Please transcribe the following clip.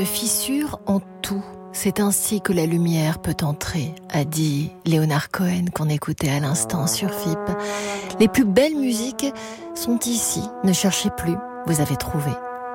Fissure en tout. C'est ainsi que la lumière peut entrer, a dit Leonard Cohen qu'on écoutait à l'instant sur FIP. Les plus belles musiques sont ici. Ne cherchez plus, vous avez trouvé.